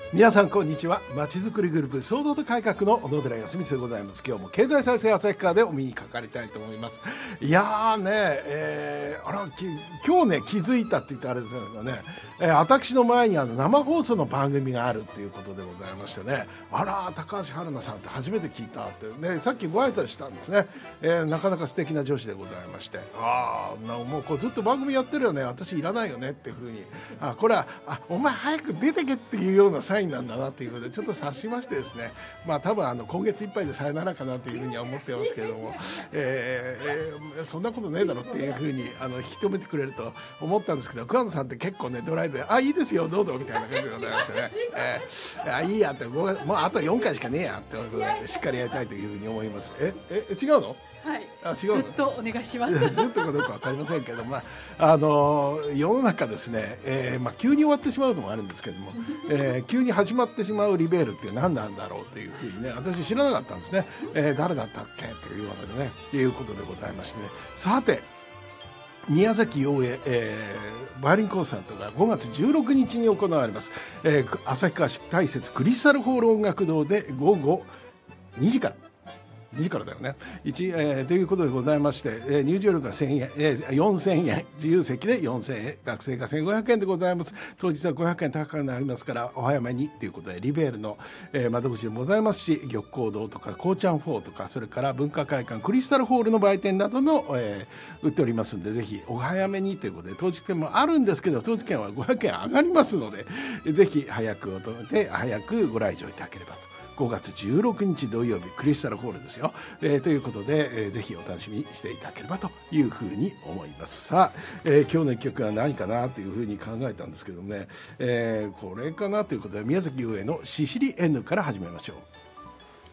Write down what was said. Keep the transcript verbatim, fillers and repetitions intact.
皆さんこんにちは。まちづくりグループ創造と改革の小野寺康光でございます。今日も経済再生旭川でお目にかかりたいと思います。いやーね、えー、あらき今日ね気づいたって言ってあれですけどね、えー、私の前にあの生放送の番組があるっていうことでございましてね、あら高橋春奈さんって初めて聞いたってね、さっきご挨拶したんですね。えー、なかなか素敵な女子でございまして、ああもうこうずっと番組やってるよね、私いらないよねっていうふうに、あこれはあお前早く出てけっていうようなサインなんだなっていうことでちょっと察しましてですね、まあ多分あの今月いっぱいでさよならかなというふうには思ってますけれども、えーえー、そんなことねえだろっていうふうにあの引き止めてくれると思ったんですけど、桑野さんって結構ねドライで、あいいですよどうぞみたいな感じでございましたね。えー、あいいやって、もうあとよんかいしかねえやってことでしっかりやりたいというふうに思います。ええ違うの？ はい、 あ違うの？ ずっとお願いします。 ずっとかどうか分かりませんけど、まああの世の中ですね、えーまあ、急に終わってしまうのもあるんですけども、えー、急に始まってしまうリベールっていう何なんだろうというふうにね、私知らなかったんですね。えー、誰だったっけということでね、いうことでございましてね。さて宮崎陽平、えー、バイオリンコンサートがごがつじゅうろくにちに行われます、えー、旭川市大雪クリスタルホール音楽堂でごごにじからにじからだよね。いち、えー、ということでございまして、えー、入場料がせんえん、えー、よんせんえん、自由席でよんせんえん、学生がせんごひゃくえんでございます。当日はごひゃくえん高くなりますからお早めにということで、リベールの、えー、窓口でございますし、玉光堂とかこうちゃんフォーとか、それから文化会館クリスタルホールの売店などの、えー、売っておりますんで、ぜひお早めにということで、当日券もあるんですけど、当日券はごひゃくえん上がりますので、ぜひ早くを止めて早くご来場いただければと。ごがつじゅうろくにち土曜日クリスタルホールですよ、えー、ということで、えー、ぜひお楽しみにしていただければというふうに思います。さあ、えー、今日の一曲は何かなというふうに考えたんですけどね、えー、これかなということで、宮崎優英のシシリ N から始めましょう。